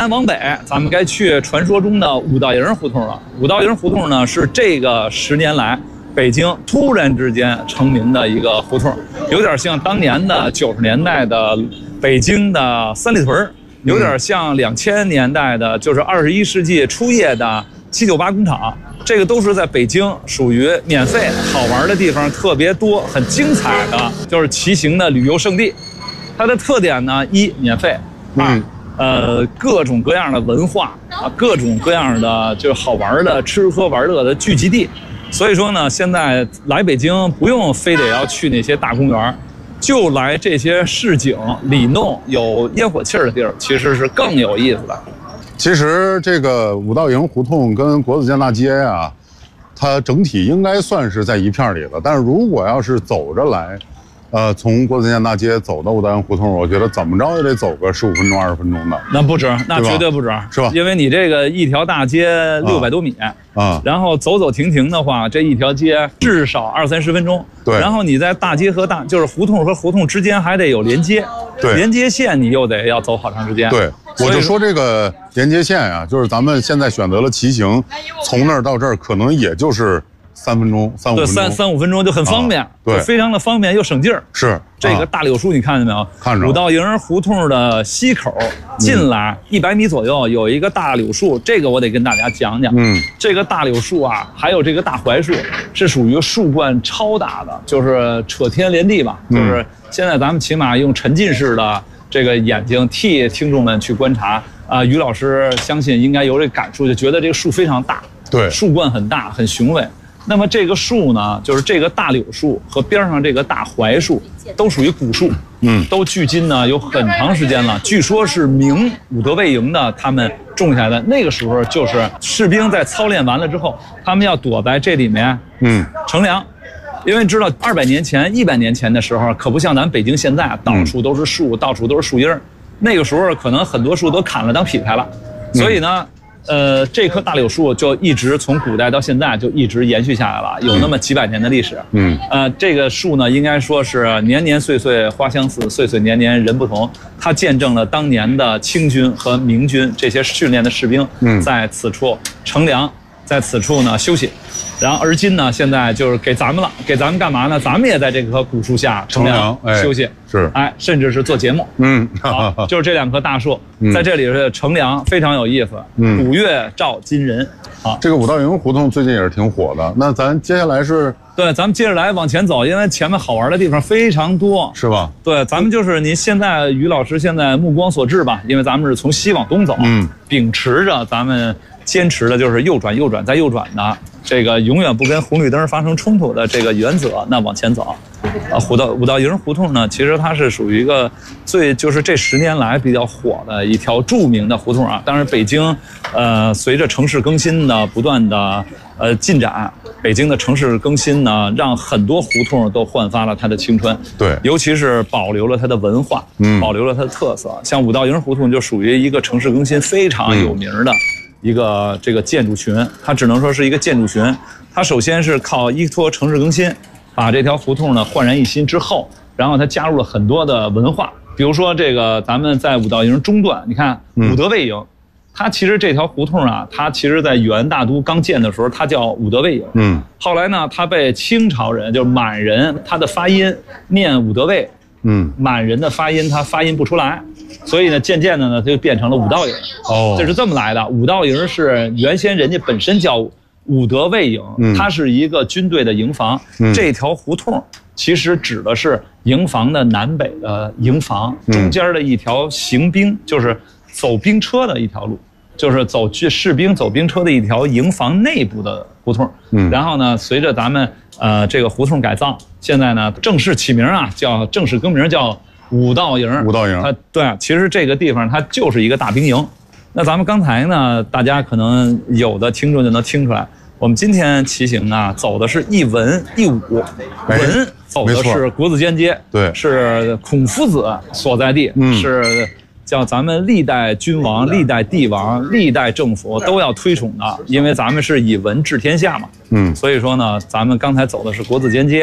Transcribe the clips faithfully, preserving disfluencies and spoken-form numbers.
南往北，咱们该去传说中的五道营胡同了。五道营胡同呢，是这个十年来北京突然之间成名的一个胡同，有点像当年的九十年代的北京的三里屯，有点像两千年代的，就是二十一世纪初叶的七九八工厂。这个都是在北京属于免费好玩的地方特别多、很精彩的，就是骑行的旅游胜地。它的特点呢，一免费，二呃各种各样的文化啊，各种各样的就是好玩的吃喝玩乐的聚集地。所以说呢，现在来北京不用非得要去那些大公园，就来这些市井里弄有烟火气儿的地儿，其实是更有意思的。 其实这个五道营胡同跟国子监大街啊，它整体应该算是在一片里的。但是如果要是走着来，呃，从国子监大街走到五道营胡同，我觉得怎么着也得走个十五分钟、二十分钟的。 那不止，那绝对不止， 是吧？ 因为你这个一条大街六百多米啊，然后走走停停的话，这一条街至少二三十分钟。对，然后你在大街和大就是胡同和胡同之间还得有连接，对，连接线你又得要走好长时间。对。 我就说这个连接线啊，就是咱们现在选择了骑行，从那儿到这儿可能也就是三分钟、三五分钟， 对，三三五分钟就很方便，啊、对，非常的方便又省劲儿。 是这个大柳树，你看见没有？ 看着。 五道营胡同的西口进来一百米左右有一个大柳树，这个我得跟大家讲讲。嗯，这个大柳树啊，还有这个大槐树，是属于树冠超大的，就是扯天连地吧。嗯、就是现在咱们起码用沉浸式的这个眼睛替听众们去观察啊、呃，于老师相信应该有这感触，就觉得这个树非常大，对，树冠很大，很雄伟。那么这个树呢，就是这个大柳树和边上这个大槐树，都属于古树，嗯，都距今呢有很长时间了。据说是明武德卫营的他们种下来的，那个时候就是士兵在操练完了之后，他们要躲在这里面，嗯，乘凉。因为知道二百年前、一百年前的时候，可不像咱北京现在，到处都是树，到处都是树荫儿。那个时候可能很多树都砍了当劈柴了，所以呢，呃，这棵大柳树就一直从古代到现在就一直延续下来了，有那么几百年的历史。嗯，呃，这个树呢，应该说是年年岁岁花相似，岁岁年年人不同。它见证了当年的清军和明军这些训练的士兵，在此处乘凉，在此处呢休息。然后而今呢，现在就是给咱们了，给咱们干嘛呢？咱们也在这棵古树下乘凉、哎、休息，是，哎，甚至是做节目。嗯，好，就是这两棵大树、嗯、在这里是乘凉，非常有意思。嗯，古月照今人。好， 这个五道营胡同最近也是挺火的。那咱接下来是？ 对，咱们接着来往前走，因为前面好玩的地方非常多， 是吧？ 对，咱们就是您现在于老师现在目光所至吧，因为咱们是从西往东走，嗯，秉持着咱们坚持的就是右转、右转再右转的。这个永远不跟红绿灯发生冲突的这个原则，那往前走，啊，五道五道营胡同呢，其实它是属于一个最就是这十年来比较火的一条著名的胡同啊。当然，北京，呃，随着城市更新的不断的呃进展，北京的城市更新呢，让很多胡同都焕发了它的青春。对，尤其是保留了它的文化，嗯，保留了它的特色。像五道营胡同就属于一个城市更新非常有名的。一个这个建筑群，它只能说是一个建筑群。它首先是靠依托城市更新，把这条胡同呢焕然一新之后，然后它加入了很多的文化，比如说这个咱们在五道营中段，你看武德卫营，它其实这条胡同啊，它其实在元大都刚建的时候，它叫武德卫营。嗯，后来呢，它被清朝人就是满人，他的发音念武德卫。嗯，满人的发音他发音不出来，所以呢，渐渐的呢，它就变成了五道营。哦，这是这么来的。五道营是原先人家本身叫武德卫营，嗯、它是一个军队的营房。嗯、这条胡同其实指的是营房的南北的营房，中间的一条行兵，就是走兵车的一条路，就是走去士兵走兵车的一条营房内部的胡同。嗯，然后呢，随着咱们呃这个胡同改造。现在呢，正式起名啊，叫正式更名叫五道营。五道营，它对啊，其实这个地方它就是一个大兵营。那咱们刚才呢，大家可能有的听众就能听出来，我们今天骑行啊，走的是一文一武。文走的是国子监街，对，是孔夫子所在地，嗯、是叫咱们历代君王、历代帝王、历代政府都要推崇的，因为咱们是以文治天下嘛。嗯，所以说呢，咱们刚才走的是国子监街，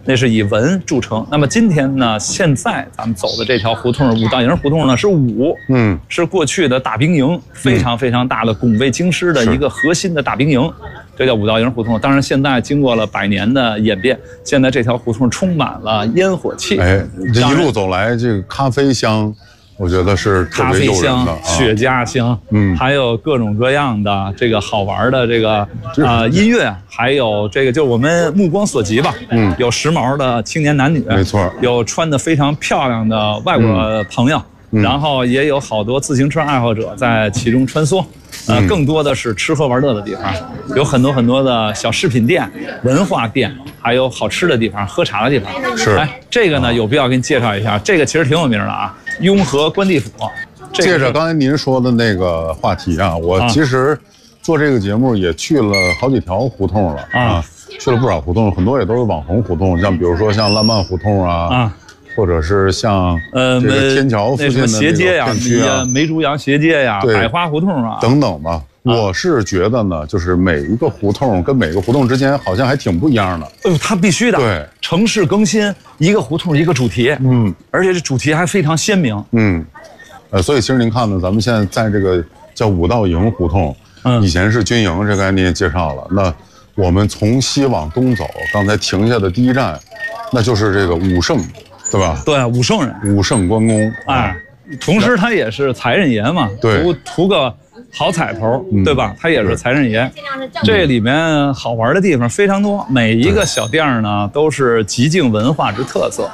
那是以文著称。那么今天呢，现在咱们走的这条胡同武道营胡同呢是武，嗯，是过去的大兵营，非常非常大的拱卫京师的一个核心的大兵营，这叫武道营胡同。当然，现在经过了百年的演变，现在这条胡同充满了烟火气。 哎，这一路走来，这个咖啡香。我觉得是咖啡香、啊、雪茄香，嗯，还有各种各样的这个好玩的这个呃音乐，还有这个就我们目光所及吧，嗯，有时髦的青年男女， 没错， 有穿得非常漂亮的外国朋友，嗯、然后也有好多自行车爱好者在其中穿梭。呃，更多的是吃喝玩乐的地方，有很多很多的小饰品店、文化店，还有好吃的地方、喝茶的地方。 是， 哎，这个呢有必要给你介绍一下，这个其实挺有名的啊，雍和关帝府。 借着刚才您说的那个话题啊，我其实做这个节目也去了好几条胡同了啊，去了不少胡同，很多也都是网红胡同，像比如说像浪漫胡同啊。啊或者是像呃这个天桥附近的斜街呀、 啊、 梅竹洋斜街呀、百花胡同啊等等吧。我是觉得呢，就是每一个胡同跟每个胡同之间好像还挺不一样的。 哎呦，它必须的。 对， 城市更新，一个胡同一个主题，嗯，而且这主题还非常鲜明。 嗯，呃，所以其实您看呢，咱们现在在这个叫武道营胡同，嗯，以前是军营，这刚才您也介绍了。那我们从西往东走，刚才停下的第一站，那就是这个武圣。对吧？ 对，武圣人， 武圣关公， 哎，同时他也是财神爷嘛， 对， 图图个好彩头，对吧？他也是财神爷。这里面好玩的地方非常多，每一个小店呢都是极尽文化之特色。